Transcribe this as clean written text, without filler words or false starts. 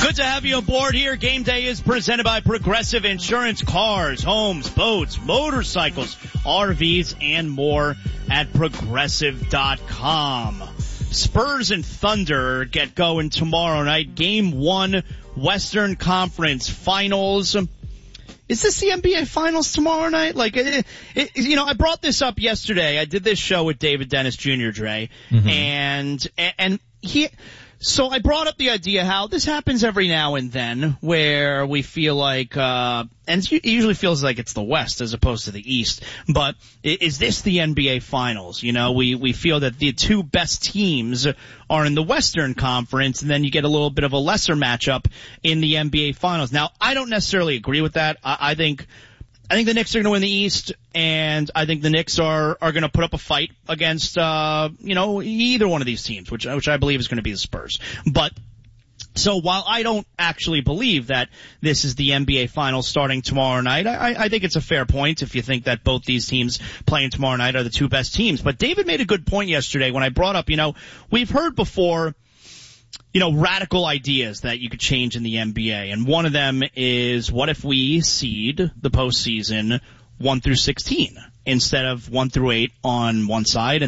Good to have you aboard here. Game Day is presented by Progressive Insurance. Cars, homes, boats, motorcycles, RVs, and more at Progressive.com. Spurs and Thunder get going tomorrow night. Game 1, Western Conference Finals. Is this the NBA Finals tomorrow night? I brought this up yesterday. I did this show with David Dennis Jr., Dre, and so I brought up the idea how this happens every now and then where we feel like, and it usually feels like it's the West as opposed to the East, but is this the NBA Finals? You know, we feel that the two best teams are in the Western Conference, and then you get a little bit of a lesser matchup in the NBA Finals. Now, I don't necessarily agree with that. I think the Knicks are going to win the East, and I think the Knicks are going to put up a fight against, either one of these teams, which I believe is going to be the Spurs. But, so while I don't actually believe that this is the NBA Finals starting tomorrow night, I think it's a fair point if you think that both these teams playing tomorrow night are the two best teams. But David made a good point yesterday when I brought up, we've heard before, radical ideas that you could change in the NBA. And one of them is, what if we seed the postseason 1 through 16 instead of 1 through 8 on one side and